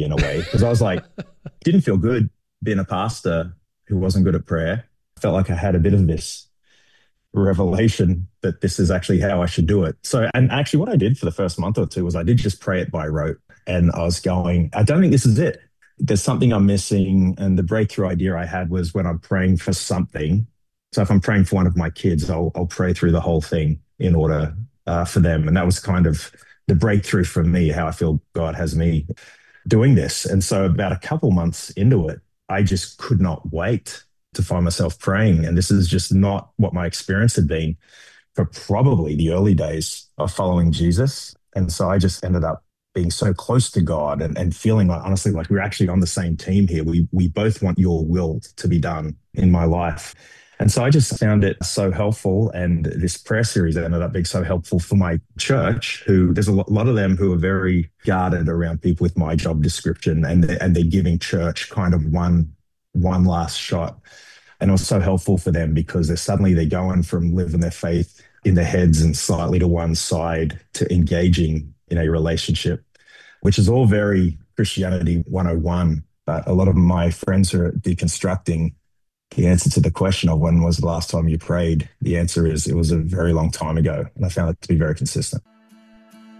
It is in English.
guilty in a way because I was like, didn't feel good being a pastor who wasn't good at prayer. I felt like I had a bit of this revelation that this is actually how I should do it. So, and actually, what I did for the first month or two was I did just pray it by rote. And I was going, I don't think this is it. There's something I'm missing. And the breakthrough idea I had was when I'm praying for something. So, if I'm praying for one of my kids, I'll pray through the whole thing in order for them. And that was kind of the breakthrough for me, how I feel God has me doing this. And so, about a couple months into it, I just could not wait to find myself praying. And this is just not what my experience had been for probably the early days of following Jesus. And so I just ended up being so close to God and feeling like, honestly, like we're actually on the same team here. We both want your will to be done in my life. And so I just found it so helpful. And this prayer series ended up being so helpful for my church, who there's a lot of them who are very guarded around people with my job description, and they're giving church kind of one last shot. And it was so helpful for them because they're going from living their faith in their heads and slightly to one side to engaging in a relationship, which is all very Christianity 101. But a lot of my friends are deconstructing the answer to the question of when was the last time you prayed. The answer is it was a very long time ago. And I found it to be very consistent.